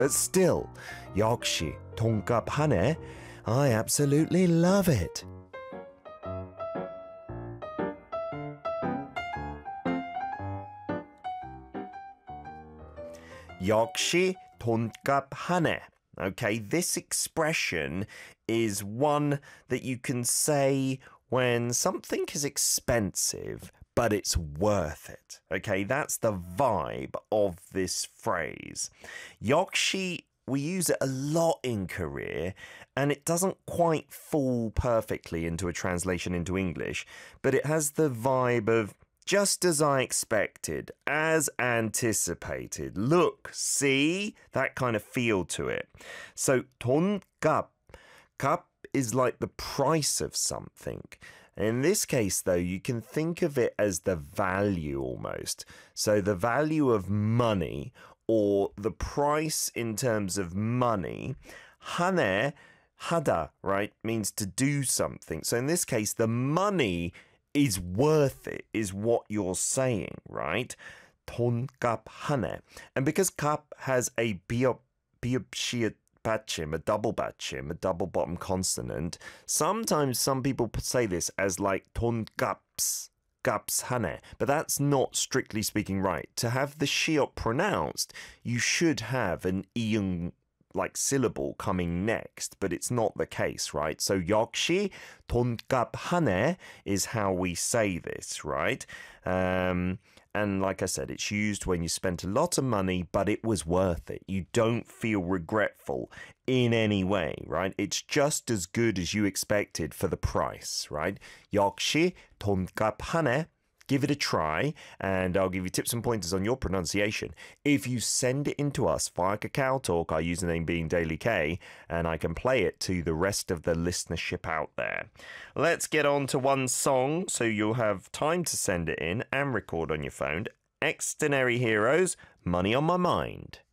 But still, 역시 돈값 하네. I absolutely love it. 역시 돈값 하네. Okay, this expression is one that you can say when something is expensive, but it's worth it. Okay, that's the vibe of this phrase. 역시, we use it a lot in Korea, and it doesn't quite fall perfectly into a translation into English, but it has the vibe of just as I expected, as anticipated. Look, see? That kind of feel to it. So, 돈값. 값 is like the price of something. In this case, though, you can think of it as the value almost. So the value of money, or the price in terms of money. 하네, 하다, right, means to do something. So in this case, the money is worth it, is what you're saying, right? 돈값 하네. And because 값 has a 비읍시읒 받침, a double 받침, a double bottom consonant, sometimes some people say this as like 돈값, 값 하네, but that's not strictly speaking right. To have the shiot pronounced, you should have an iung like syllable coming next, but it's not the case, right? So 역시 돈값 하네 is how we say this, right? And like I said, it's used when you spent a lot of money, but it was worth it. You don't feel regretful in any way, right? It's just as good as you expected for the price, right? 역시 돈값 하네. Give it a try, and I'll give you tips and pointers on your pronunciation. If you send it in to us via Kakao Talk, our username being Daily K, and I can play it to the rest of the listenership out there. Let's get on to one song, so you'll have time to send it in and record on your phone. Extraordinary Heroes, Money on My Mind.